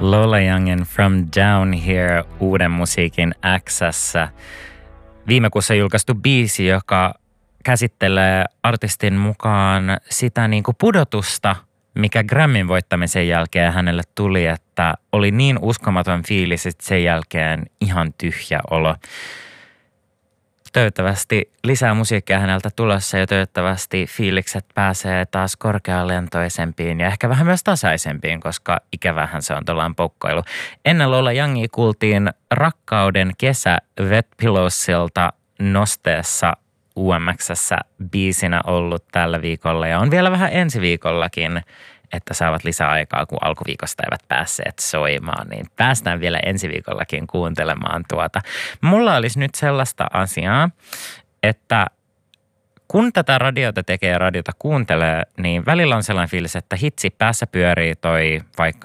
Lola Youngin From Down Here uuden musiikin X:ssä. Viime kuussa julkaistu biisi, joka käsittelee artistin mukaan sitä niin kuin pudotusta, mikä Grammyn voittamisen jälkeen hänelle tuli, että oli niin uskomaton fiilis, että sen jälkeen ihan tyhjä olo. Toivottavasti lisää musiikkia häneltä tulossa ja toivottavasti fiilikset pääsee taas korkealentoisempiin ja ehkä vähän myös tasaisempiin, koska ikävähän se on tuollainen poukkoilu. Ennen Lola Youngia kuultiin Rakkauden kesä Wet Pillowsilta Nosteessa UMX:ssä biisinä ollut tällä viikolla ja on vielä vähän ensi viikollakin, että saavat lisää aikaa, kun alkuviikosta eivät päässeet soimaan, niin päästään vielä ensi viikollakin kuuntelemaan tuota. Mulla olisi nyt sellaista asiaa, että kun tätä radiota tekee ja radiota kuuntelee, niin välillä on sellainen fiilis, että hitsi, päässä pyörii toi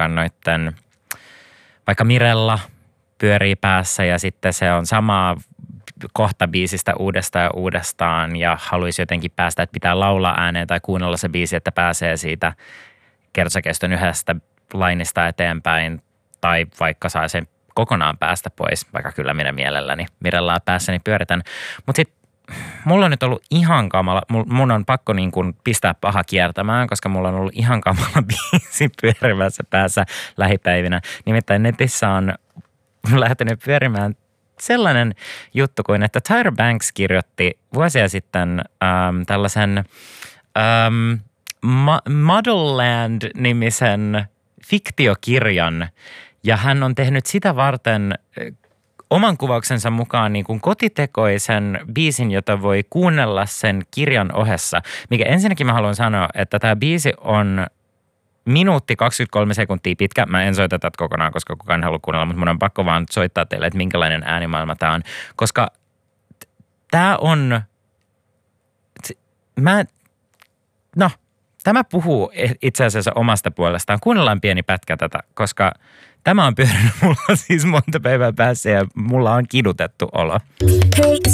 vaikka Mirella pyörii päässä ja sitten se on samaa kohta biisistä uudestaan ja uudestaan ja haluaisi jotenkin päästä, että pitää laulaa ääneen tai kuunnella se biisi, että pääsee siitä kertsakeston yhdestä lainista eteenpäin tai vaikka saa sen kokonaan päästä pois, vaikka kyllä minä mielelläni Mirellaa päässäni pyöritän. Mutta sitten mulla on nyt ollut ihan kamala, mun on pakko niin kuin pistää paha kiertämään, koska mulla on ollut ihan kamala biisi pyörimässä päässä lähipäivinä. Nimittäin netissä on lähtenyt pyörimään sellainen juttu kuin, että Tyra Banks kirjoitti vuosia sitten tällaisen Modelland-nimisen fiktiokirjan ja hän on tehnyt sitä varten oman kuvauksensa mukaan niin kuin kotitekoisen biisin, jota voi kuunnella sen kirjan ohessa. Mikä ensinnäkin mä haluan sanoa, että tämä biisi on minuutti 23 sekuntia pitkä. Mä en soita tätä kokonaan, koska kukaan ei halua kuunnella, mutta mun on pakko vaan soittaa teille, että minkälainen äänimaailma tämä on. Koska tämä on, tämä puhuu itse asiassa omasta puolestaan. Kuunnellaan pieni pätkä tätä, koska tämä on pyörinyt mulla siis monta päivää päässä ja mulla on kidutettu olo. Hei,